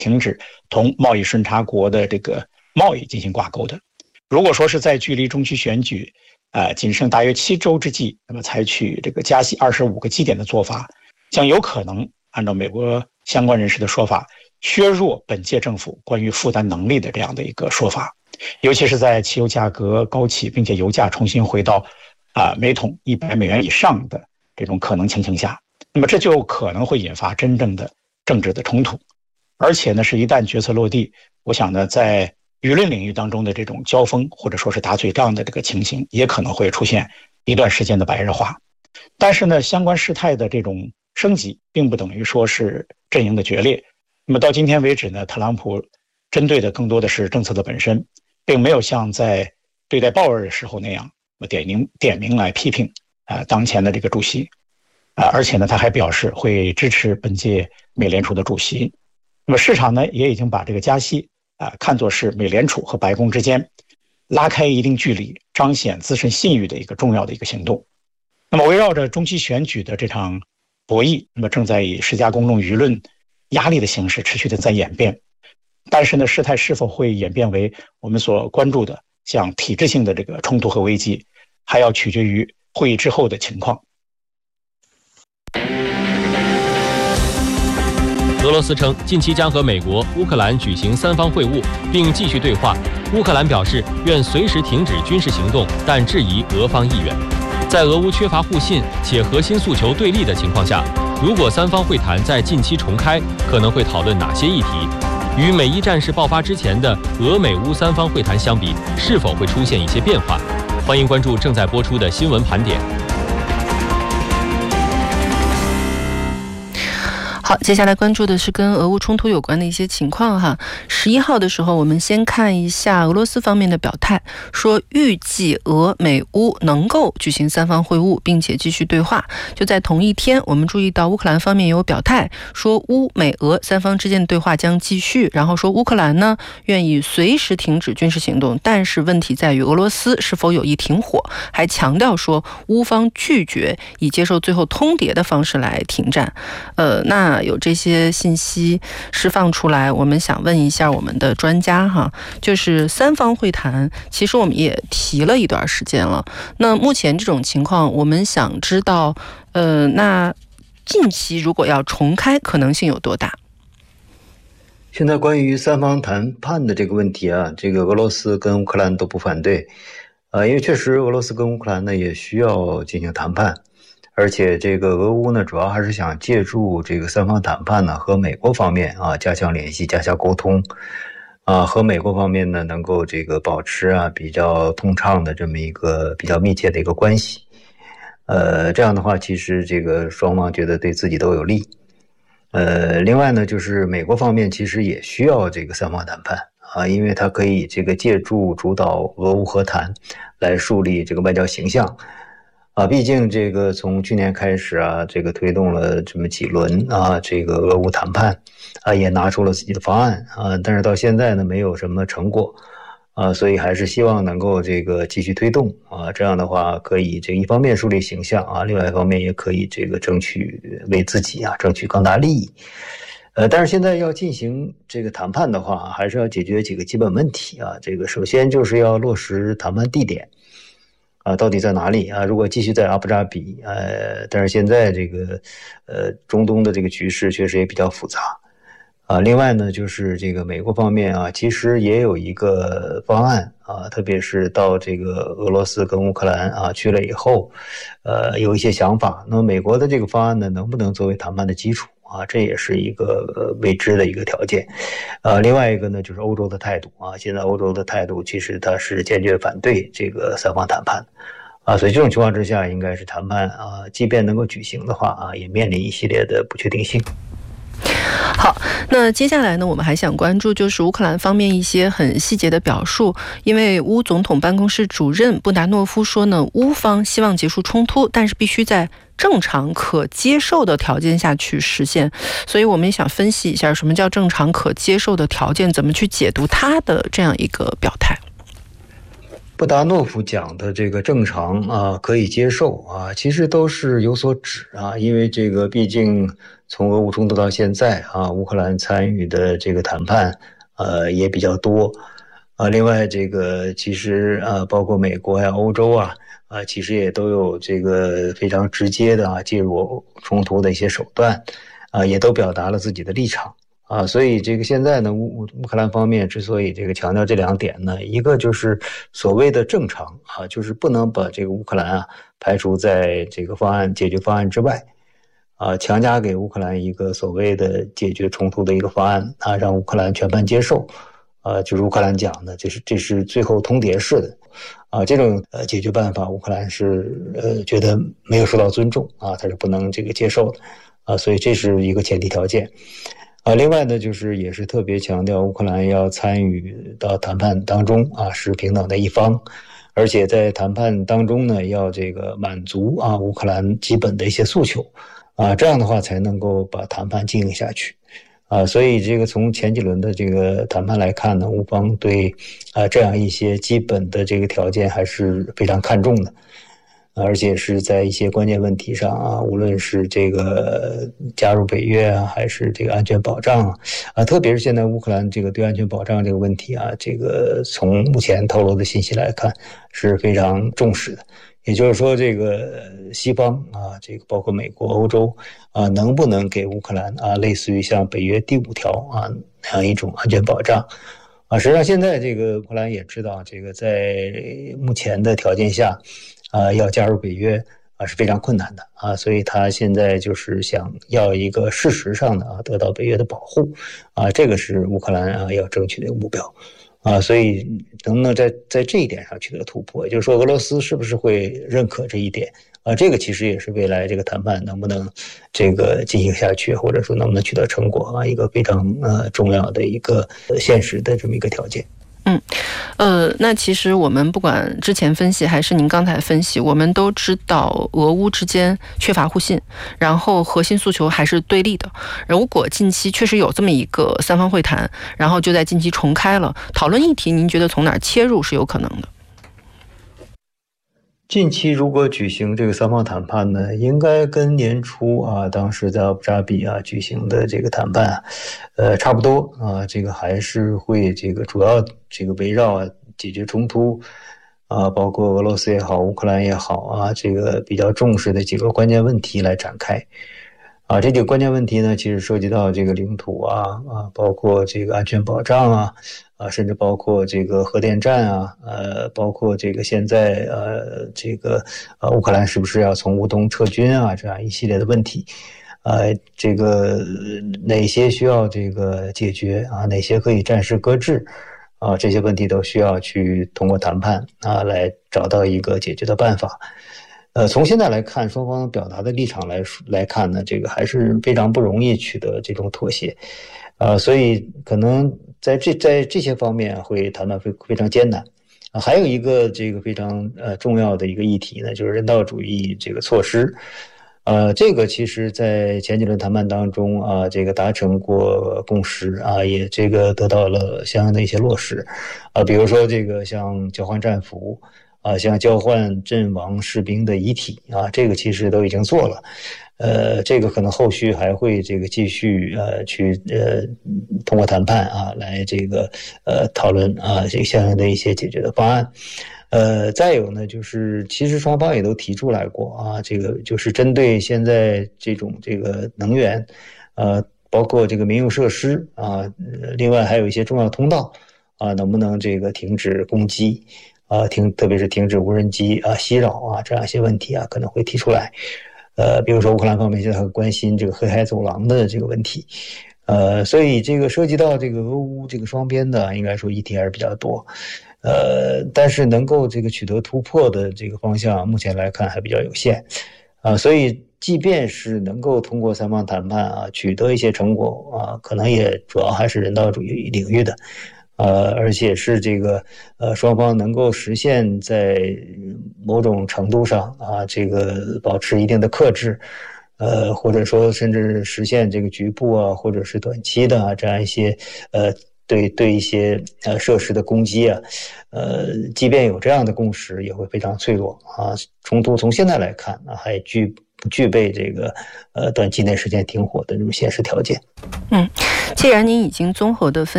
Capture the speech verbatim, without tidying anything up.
停止同贸易顺差国的这个贸易进行挂钩的。如果说是在距离中期选举呃仅剩大约七周之际，那么采取这个加息二十五个基点的做法，将有可能按照美国相关人士的说法，削弱本届政府关于负担能力的这样的一个说法。尤其是在汽油价格高企，并且油价重新回到啊、呃、每桶一百美元以上的这种可能情形下，那么这就可能会引发真正的政治的冲突。而且呢，是一旦决策落地，我想呢，在舆论领域当中的这种交锋或者说是打嘴仗的这个情形，也可能会出现一段时间的白热化。但是呢，相关事态的这种升级，并不等于说是阵营的决裂。那么到今天为止呢，特朗普针对的更多的是政策的本身，并没有像在对待鲍尔的时候那样点名点名来批评啊、呃、当前的这个主席啊、呃，而且呢，他还表示会支持本届美联储的主席。那么市场呢，也已经把这个加息啊、呃、看作是美联储和白宫之间拉开一定距离、彰显自身信誉的一个重要的一个行动。那么围绕着中期选举的这场博弈，那么正在以施加公众舆论压力的形式持续的在演变。但是呢，事态是否会演变为我们所关注的像体制性的这个冲突和危机，还要取决于会议之后的情况。 俄罗斯称，近期将和美国、乌克兰举行三方会晤，并继续对话。乌克兰表示愿随时停止军事行动，但质疑俄方意愿。在俄乌缺乏互信且核心诉求对立的情况下，如果三方会谈在近期重开，可能会讨论哪些议题？与美伊战事爆发之前的俄美乌三方会谈相比，是否会出现一些变化？欢迎关注正在播出的新闻盘点。 好，接下来关注的是跟俄乌冲突有关的一些情况哈。十一号的时候，我们先看一下俄罗斯方面的表态，说预计俄美乌能够举行三方会晤，并且继续对话。就在同一天，我们注意到乌克兰方面有表态，说乌美俄三方之间的对话将继续，然后说乌克兰呢愿意随时停止军事行动，但是问题在于俄罗斯是否有意停火，还强调说乌方拒绝以接受最后通牒的方式来停战。呃，那有这些信息释放出来，我们想问一下我们的专家哈，就是三方会谈，其实我们也提了一段时间了。那目前这种情况，我们想知道，呃，那近期如果要重开，可能性有多大？ 现在关于三方谈判的这个问题啊，这个俄罗斯跟乌克兰都不反对，呃，因为确实俄罗斯跟乌克兰呢也需要进行谈判。而且这个俄乌呢，主要还是想借助这个三方谈判呢，和美国方面啊加强联系、加强沟通，啊，和美国方面呢能够这个保持啊比较通畅的这么一个比较密切的一个关系。呃，这样的话，其实这个双方觉得对自己都有利。呃，另外呢，就是美国方面其实也需要这个三方谈判啊，因为它可以这个借助主导俄乌和谈来树立这个外交形象。啊，毕竟这个从去年开始啊，这个推动了这么几轮啊，这个俄乌谈判啊，也拿出了自己的方案啊，但是到现在呢，没有什么成果啊，所以还是希望能够这个继续推动啊，这样的话可以这一方面树立形象啊，另外一方面也可以这个争取为自己啊争取更大利益。呃，但是现在要进行这个谈判的话，还是要解决几个基本问题啊，这个首先就是要落实谈判地点。啊，到底在哪里啊？如果继续在阿布扎比，呃，但是现在这个，呃，中东的这个局势确实也比较复杂，啊，另外呢，就是这个美国方面啊，其实也有一个方案啊，特别是到这个俄罗斯跟乌克兰啊去了以后，呃，有一些想法。那么美国的这个方案呢，能不能作为谈判的基础？啊，这也是一个呃未知的一个条件，呃，另外一个呢就是欧洲的态度啊，现在欧洲的态度其实它是坚决反对这个三方谈判，啊，所以这种情况之下，应该是谈判啊，即便能够举行的话啊，也面临一系列的不确定性。 好，那接下来呢，我们还想关注就是乌克兰方面一些很细节的表述，因为乌总统办公室主任布达诺夫说呢，乌方希望结束冲突，但是必须在正常可接受的条件下去实现，所以我们也想分析一下什么叫正常可接受的条件，怎么去解读他的这样一个表态。 布达诺夫讲的这个正常啊，可以接受啊，其实都是有所指啊，因为这个毕竟从俄乌冲突到现在啊，乌克兰参与的这个谈判呃也比较多啊，另外这个其实啊，包括美国呀、欧洲啊啊，其实也都有这个非常直接的啊介入冲突的一些手段啊，也都表达了自己的立场。啊，所以这个现在呢，乌乌克兰方面之所以这个强调这两点呢，一个就是所谓的正常啊，就是不能把这个乌克兰啊排除在这个方案解决方案之外，啊，强加给乌克兰一个所谓的解决冲突的一个方案啊，让乌克兰全盘接受，啊，就是乌克兰讲的，这是这是最后通牒式的，啊，这种呃解决办法，乌克兰是呃觉得没有受到尊重啊，他是不能这个接受的，啊，所以这是一个前提条件。啊，另外呢，就是也是特别强调乌克兰要参与到谈判当中啊，是平等的一方，而且在谈判当中呢，要这个满足啊乌克兰基本的一些诉求，啊，这样的话才能够把谈判进行下去，啊，所以这个从前几轮的这个谈判来看呢，乌方对啊这样一些基本的这个条件还是非常看重的。而且是在一些关键问题上啊，无论是这个加入北约啊，还是这个安全保障啊，啊，特别是现在乌克兰这个对安全保障这个问题啊，这个从目前透露的信息来看是非常重视的。也就是说，这个西方啊，这个包括美国、欧洲啊，能不能给乌克兰啊，类似于像北约第五条啊那样一种安全保障？啊，实际上现在这个乌克兰也知道，这个在目前的条件下，啊，要加入北约啊是非常困难的啊，所以他现在就是想要一个事实上的啊得到北约的保护啊，这个是乌克兰啊要争取的一个目标啊，所以能不能在在这一点上取得突破，也就是说俄罗斯是不是会认可这一点啊？这个其实也是未来这个谈判能不能这个进行下去，或者说能不能取得成果啊，一个非常呃重要的一个现实的这么一个条件。 嗯，呃，那其实我们不管之前分析还是您刚才分析，我们都知道俄乌之间缺乏互信，然后核心诉求还是对立的。如果近期确实有这么一个三方会谈，然后就在近期重开了讨论议题，您觉得从哪儿切入是有可能的？ 近期如果举行这个三方谈判呢，应该跟年初啊，当时在阿布扎比啊举行的这个谈判，呃，差不多啊，这个还是会这个主要这个围绕解决冲突啊，包括俄罗斯也好，乌克兰也好啊，这个比较重视的几个关键问题来展开。啊，这几个关键问题呢，其实涉及到这个领土啊啊，包括这个安全保障啊啊，甚至包括这个核电站啊，呃，包括这个现在呃这个呃乌克兰是不是要从乌东撤军啊，这样一系列的问题，呃，这个哪些需要这个解决啊，哪些可以暂时搁置啊，这些问题都需要去通过谈判啊来找到一个解决的办法。呃，从现在来看，双方表达的立场来来看呢，这个还是非常不容易取得这种妥协，呃，所以可能在这在这些方面会谈判非非常艰难。啊，还有一个这个非常呃重要的一个议题呢，就是人道主义这个措施。呃，这个其实在前几轮谈判当中啊，这个达成过共识啊，也这个得到了相应的一些落实啊，比如说这个像交换战俘。啊，像交换阵亡士兵的遗体啊，这个其实都已经做了，呃，这个可能后续还会这个继续呃去呃通过谈判啊来这个呃讨论啊这个相应的一些解决的方案，呃，再有呢就是其实双方也都提出来过啊，这个就是针对现在这种这个能源，呃，包括这个民用设施啊，另外还有一些重要通道啊，能不能这个停止攻击？啊，停，特别是停止无人机啊袭扰啊，这样一些问题啊，可能会提出来。呃，比如说乌克兰方面现在很关心这个黑海走廊的这个问题，呃，所以这个涉及到这个俄乌这个双边的，应该说议题还是比较多。呃，但是能够这个取得突破的这个方向，目前来看还比较有限。啊，所以即便是能够通过三方谈判啊，取得一些成果啊，可能也主要还是人道主义领域的。呃，而且是这个呃双方能够实现在某种程度上啊，这个保持一定的克制，呃，或者说甚至实现这个局部啊，或者是短期的啊这样一些呃对对一些呃设施的攻击啊，呃，即便有这样的共识，也会非常脆弱啊。冲突从现在来看啊，还具不具备这个呃短期内实现停火的这种现实条件。 嗯，既然您已经综合的分